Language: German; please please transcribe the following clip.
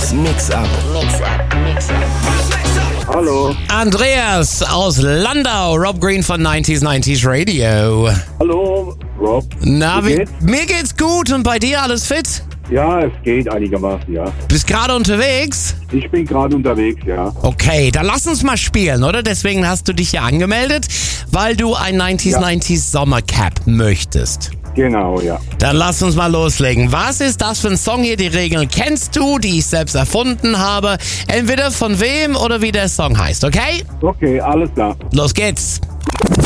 Mix-Up. Hallo. Andreas aus Landau, Rob Green von 90s Radio. Hallo, Rob. Na, Wie geht's? mir geht's gut und bei dir alles fit? Ja, es geht einigermaßen, ja. Bist gerade unterwegs? Ich bin gerade unterwegs, ja. Okay, dann lass uns mal spielen, oder? Deswegen hast du dich ja angemeldet, weil du ein 90s Sommercap möchtest. Genau, ja. Dann lass uns mal loslegen. Was ist das für ein Song hier? Die Regeln kennst du, die ich selbst erfunden habe. Entweder von wem oder wie der Song heißt, okay? Okay, alles klar. Los geht's.